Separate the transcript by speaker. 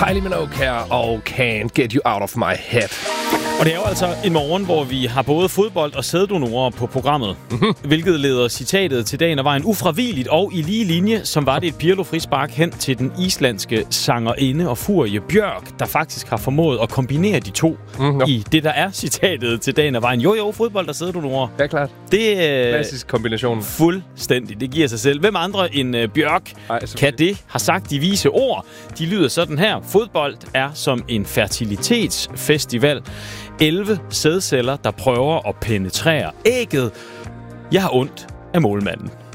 Speaker 1: Kylie Minogue her, og Can't Get You Out of My Head.
Speaker 2: Og det er jo altså en morgen, hvor vi har både fodbold og sæddonorer på programmet. Hvilket leder citatet til dagen og vejen ufravigeligt og i lige linje, som var det et Pirlo-frispark hen til den islandske sangerinde og furie Bjørk, der faktisk har formået at kombinere de to i det, der er citatet til dagen og vejen. Jo, fodbold og sæddonorer.
Speaker 1: Ja, klart.
Speaker 2: Det er
Speaker 1: klassisk kombination.
Speaker 2: Fuldstændig. Det giver sig selv. Hvem andre end Bjørk kan det, har sagt de vise ord. De lyder sådan her. Fodbold er som en fertilitetsfestival. 11 sædceller, der prøver at penetrere ægget. Jeg har ondt af målmanden.